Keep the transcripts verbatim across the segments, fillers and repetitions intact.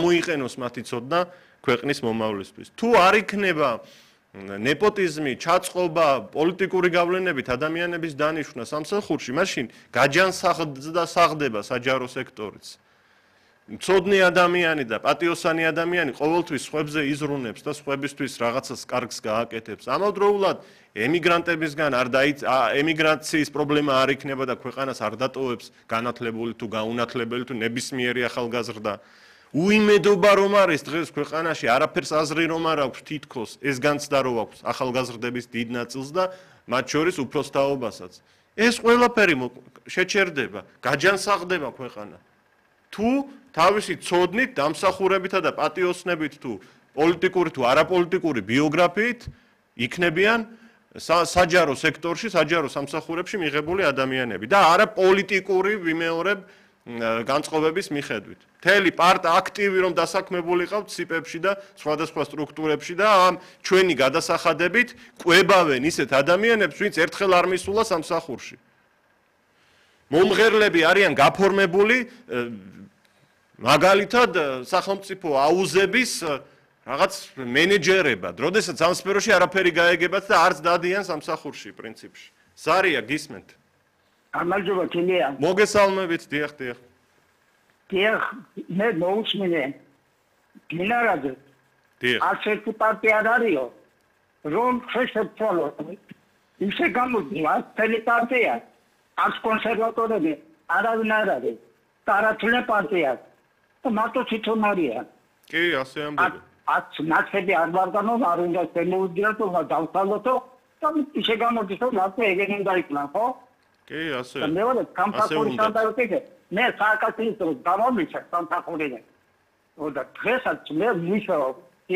გამოიყენოს მათი ცოდნა ქვეყნის მომავლისთვის. თუ არ იქნება ნეპოტიზმი, ჩაწყობა, პოლიტიკური გავლენებით ადამიანების დანიშვნა სამსახურში, მაშინ გაჯანსაღდა საღდება საჯარო სექტორიც. მცოდნე ადამიანი და პატიოსანი ადამიანი ყოველთვის სხვებზე იზრუნებს და სხვებისთვის რაღაცას კარგს გააკეთებს. ამავდროულად ემიგრანტებისგან არ დაიც ემიგრაციის პრობლემა არ იქნება და ქვეყანას არ დატოვებს განათლებული თუ გაუნათლებელი თუ ნებისმიერი ახალგაზრდა. უიმედობა რომ არის დღეს ქვეყანაში არაფერს აზრი რომ არ აქვს თითქოს ეს განცდა რომ აქვს ახალგაზრდების დიდ ნაწილს და მათ შორის უფროსთაობასაც. ეს ყველაფერი შეჩერდება, გაჯანსაღდება ქვეყანა. თუ თავისი ცოდნით, დამსახურებითა და პატიოსნებით თუ პოლიტიკური თუ არაპოლიტიკური ბიოგრაფიით იქნებიან საჯარო სექტორში, საჯარო სამსახურებში მიღებული ადამიანები და არა პოლიტიკური ვიმეორებ განწყობების მიხედვით. მთელი პარტია აქტივი რომ დასაქმებული ყავთ სიპებში და სხვადასხვა სტრუქტურებში და ამ ჩვენი გადასახადებით ყვებავენ ისეთ ადამიანებს, ვინც ერთხელ არ მისულა სამსახურში. მომღერლები არიან გაფორმებული მაგალითად სახელმწიფო აუზების რაღაც მენეჯერებად, როდესაც ამ სფეროში არაფერი გაეგებათ და არც დადიან სამსახურში პრინციპში. სარია გისმენთ? გამარჯობა თემია. მოგესალმებით, დიახ, დიახ. დიახ, მე მოусმინე. გინარაძე. დიახ. არც ერთი პარტია არ არისო, რომ შეშეცვალო. ისე გამოდის, თელი პარტია, არც კონსერვატორები, არავინ არ არის. არათვლე პარტია. და მარტო თვითონ არიან. კი, ასე ამბობენ. ათ ნაცები არ ვარგანო, არ უნდა შემოუძიათ, რომ დავთვალოთო და ისე გამოდის, რომ მარტო ეგენი უნდა იქნა, ხო? კი, ასე. და მეორე კამპანიის სტანდარტები, მე სააკაცის გამომიჩა სამსახურიდან. და დღესაც მე მუშაობ.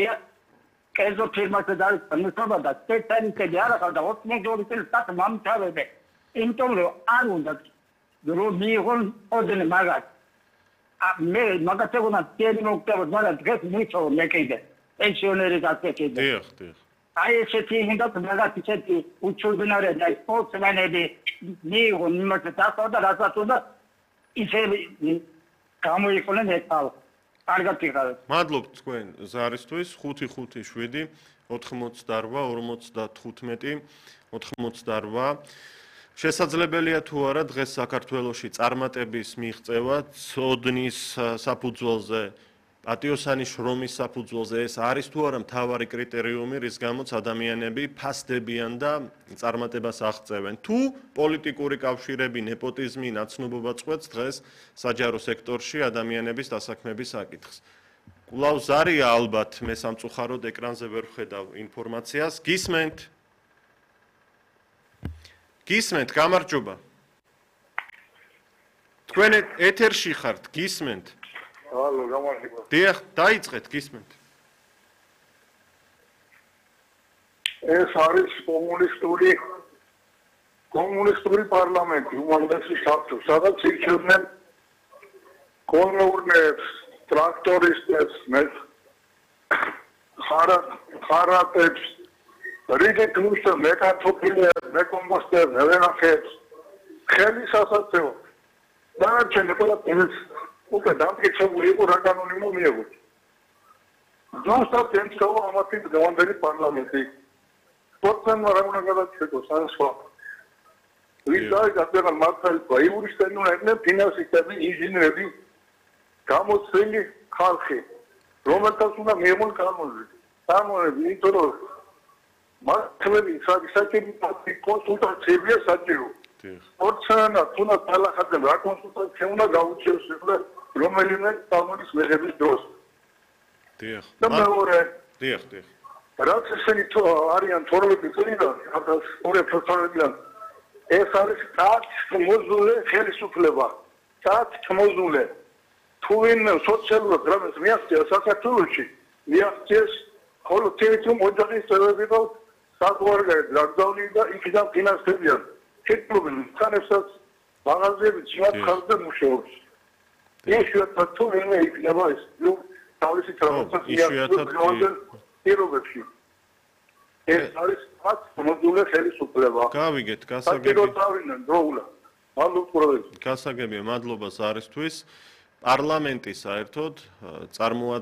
კერძო ფირმაზე და მუშაობა და სპეციალისტები არ ახალ და ოცნებური წელი სტატ მომთავრებე. იმიტომ რომ არ უნდა რომ მიიღონ ოდენ მაგათ. მე მაგათ ეგონა თერი მოკვდა, მაგრამ დღეს მუშაობ მე კიდე. პენსიონერი გასაკეთე. დიახ, დიახ. აი ესეთი ინდა მაგათ ისეთი უჩვენარე და სპორტსმენები მიიღონ იმათ დასა და რასაც უნდა ისე გამოიყოლენ ეტალ. კარგად იღავთ. მადლობთ თქვენ ზარისთვის ხუთი ხუთი შვიდი ოთხმოცდაოთხ ორმოცდათხუთმეტი ოთხმოცდაოთხ შესაძლებელია თუ არა დღეს საქართველოში წარმატების მიღწევა ცოდნის საფუძველზე პატიოსანი შრომის საფუძველზე ეს არის თუ არა მთავარი კრიტერიუმი რის გამოც ადამიანები ფასდებიან და წარმატებას აღწევენ თუ პოლიტიკური კავშირები ნეპოტიზმი ნაცნობობა წყვეტს დღეს საჯარო სექტორში ადამიანების დასაქმების საკითხს კვლავ ზარია ალბათ მე სამწუხაროდ ეკრანზე ვერ ვხედავ ინფორმაციას გისმენთ გისმენთ გამარჯობა თქვენ ეთერში ხართ გისმენთ ალო, გამარჯობა. დიახ, დაიწყეთ, გისმენთ. ეს არის კომუნისტური კომუნისტური პარლამენტი, უმაღლესი საბჭო, სადაც ირჩევდნენ კონტროლერებს, ტრაქტორისტებს, ხარატებს, რიგით მუშა მეკათოფილებს, მეკომპოსტერებს, მევენახებს, ხელის ასაცეო. დანარჩენი ყველა ეს უკვე დამტკიცებული იყო რა კანონი მომიეღოთ. ზუსტად ემსავა ამათი გამანდელი პარლამენტი. სპორტსმენმა რა უნდა გადაწყვეტოს ან სხვა. ვის დაიგადა მართალია იურისტები უნდა იყვნენ ფინანსისტები, ინჟინერები, გამოცდილი ხალხი, რომელთაც უნდა მიიღონ კანონები. კანონები, იმიტომ რომ მართლები საჭირო კონსულტაციებია საჭირო. ორცანა თუნდაც ალახაძემ რა კონსულტაცია უნდა გაუჩიოს ახლა რომელიმე კანონის მიღების დროს. დიახ. და მეორე დიახ, დიახ. რაც ესენი არიან თორმეტი წლიდან, ათას ორი წლიდან ეს არის წამოზული ხელისუფლება. წამოზული. თუ ვინ სოციალურად რამეს მიაღწია საქართველოში, მიაღწიეს ხოლო თვითონ ოჯახის წევრები და საზღვარგარეთ ლაკდაუნი და იქიდან ფინანსებიან. შეფლობენ ხანებსაც მაღაზიებიც შეახალდა მუშაობს. იშვიათად თუ ვინმე იქნება ეს თავისი თრაფიკას იშვიათად პირობებში. ეს არის მათ მოდულე ხელისუფლება. გავიგეთ, გასაგებია. მადლობა qurades. გასაგებია, მადლობა ზარისთვის. პარლამენტი საერთოდ წარმოადგენს